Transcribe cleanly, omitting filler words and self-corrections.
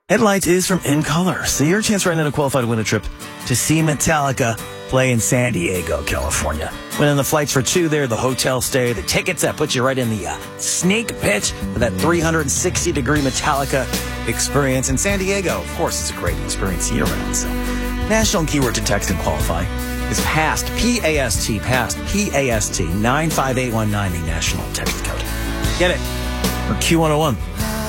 Headlights is from In Color. So your chance right now to qualify to win a trip to see Metallica play in San Diego, California. Winning the flights for two there, the hotel stay, the tickets that put you right in the sneak pitch for that 360-degree Metallica experience in San Diego. Of course, it's a great experience year-round. So, national keyword to text and qualify is PAST, P-A-S-T, PAST, P-A-S-T, 95819, the national text code. Get it? Or Q101.